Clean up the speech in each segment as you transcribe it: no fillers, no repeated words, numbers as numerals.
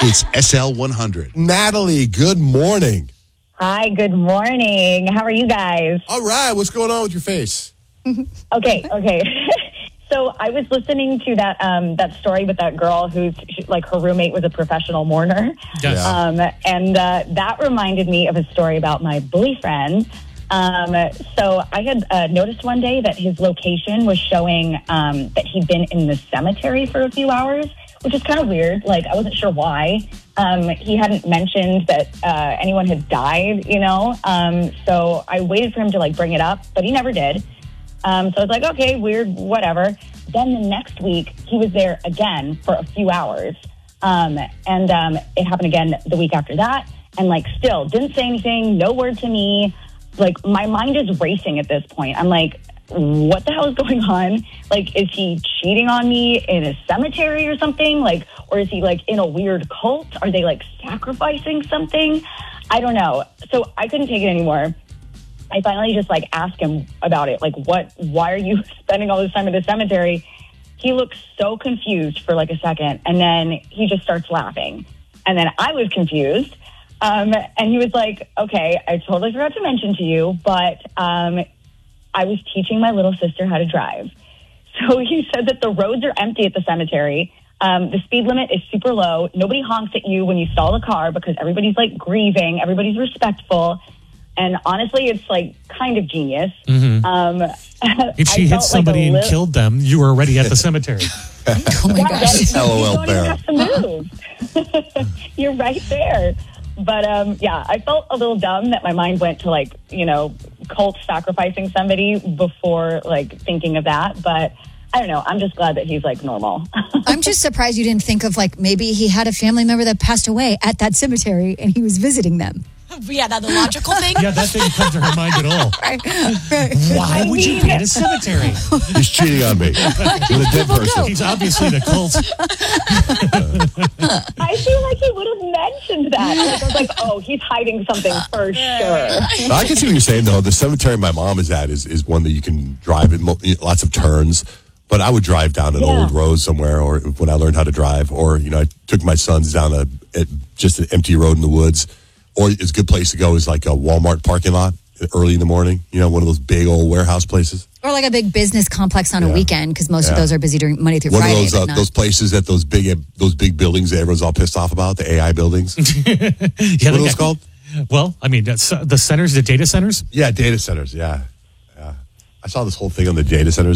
It's SL100. Natalie, good morning. Hi, good morning. How are you guys? All right, what's going on with your face? Okay. So I was listening to that story with that girl who's like her roommate was a professional mourner. Yes. And that reminded me of a story about my boyfriend. So I had noticed one day that his location was showing that he'd been in the cemetery for a few hours, which is kind of weird. Like, I wasn't sure why. He hadn't mentioned that anyone had died, so I waited for him to, like, bring it up, but he never did. So I was like, okay, weird, whatever. Then the next week, he was there again for a few hours. And it happened again the week after that. And, like, still didn't say anything, no word to me. Like, my mind is racing at this point. I'm like, what the hell is going on? Like, is he cheating on me in a cemetery or something? Like, or is he, like, in a weird cult? Are they, like, sacrificing something? I don't know. So I couldn't take it anymore. I finally just, like, asked him about it. Like, why are you spending all this time at the cemetery? He looks so confused for, like, a second, and then he just starts laughing. And then I was confused. And he was like, okay, I totally forgot to mention to you, but I was teaching my little sister how to drive. So he said that the roads are empty at the cemetery. The speed limit is super low. Nobody honks at you when you stall the car because everybody's, like, grieving. Everybody's respectful. And honestly, it's, like, kind of genius. Mm-hmm. If she hit somebody and killed them, you were already at the cemetery. Oh, my gosh. LOL, Bear. You're right there. But, I felt a little dumb that my mind went to, like, cult sacrificing somebody before, like, thinking of that. But I don't know. I'm just glad that he's, like, normal. I'm just surprised you didn't think of, like, maybe he had a family member that passed away at that cemetery and he was visiting them. Yeah, that's the logical thing. Yeah, that didn't come to her mind at all. Why would you be at a cemetery? He's cheating on me with a dead person. He's obviously the cult. I feel like he would have mentioned that. I was like, oh, he's hiding something for sure. I can see what you're saying, though. The cemetery my mom is at is one that you can drive in lots of turns. But I would drive down an old road somewhere, or when I learned how to drive, or, I took my sons down just an empty road in the woods. Or it's a good place to go is like a Walmart parking lot early in the morning, one of those big old warehouse places. Or like a big business complex on a weekend, because most of those are busy during Monday through Friday. One of those places at those big buildings that everyone's all pissed off about, the AI buildings. What are those called? Well, I mean, that's, the centers, the data centers? Yeah, data centers, yeah. I saw this whole thing on the data centers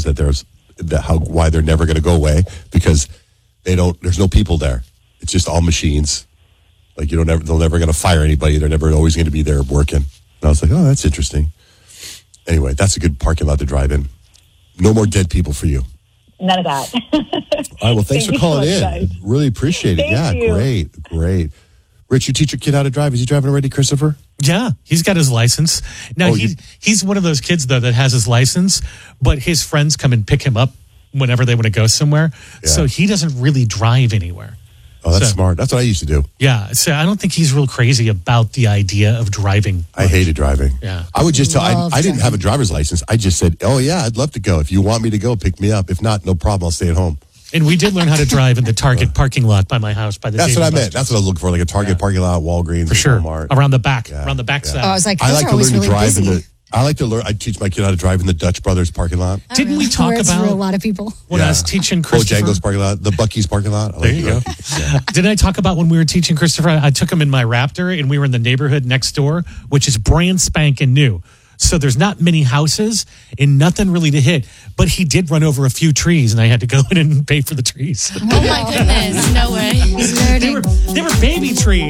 why they're never going to go away, because there's no people there. It's just all machines. Like, they're never going to fire anybody. They're never always going to be there working. And I was like, oh, that's interesting. Anyway, that's a good parking lot to drive in. No more dead people for you. None of that. All right, well, thanks for calling in. Guys. Really appreciate it. Thank you. Great. Rich, you teach your kid how to drive. Is he driving already, Christopher? Yeah, he's got his license. Now, he's one of those kids, though, that has his license, but his friends come and pick him up whenever they want to go somewhere. Yeah. So he doesn't really drive anywhere. Oh, that's smart. That's what I used to do. Yeah. So I don't think he's real crazy about the idea of driving. I hated driving. Yeah. I would just I didn't have a driver's license. I just said, oh, yeah, I'd love to go. If you want me to go, pick me up. If not, no problem. I'll stay at home. And we did learn how to drive in the Target parking lot by my house. That's what I meant. That's what I was looking for, like a Target parking lot, Walgreens, for sure. Walmart. Around the back side. Oh, I was like, I like to learn to drive busy. I teach my kid how to drive in the Dutch Brothers parking lot. Didn't we talk about a lot of people? When I was teaching Christopher? Bojangles parking lot, the Buc-ee's parking lot. There you go. Didn't I talk about when we were teaching Christopher? I took him in my Raptor and we were in the neighborhood next door, which is brand spanking new. So there's not many houses and nothing really to hit. But he did run over a few trees and I had to go in and pay for the trees. Oh my goodness, no way. They were baby trees.